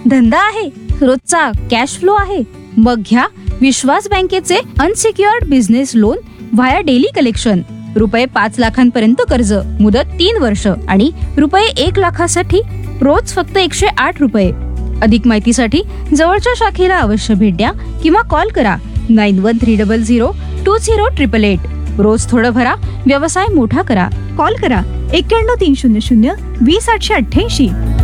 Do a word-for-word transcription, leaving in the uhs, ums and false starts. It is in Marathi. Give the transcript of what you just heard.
धंदा आहे, रोजचा कॅश फ्लो आहे, मग घ्या विश्वास बँकेचे unsecured business loan via daily collection. रुपये पाच लाखांपर्यंत कर्ज, मुदत तीन वर्ष आणि रुपये एक लाखासाठी रोज फक्त एकशे आठ रुपये. अधिक माहितीसाठी जवळच्या शाखेला अवश्य भेट द्या किंवा कॉल करा nine one three double zero to zero triple eight. रोज थोडं भरा, व्यवसाय मोठा करा. कॉल करा एक्क्याण्णव तीन शून्य शून्य वीस आठशे अठ्ठ्याऐंशी.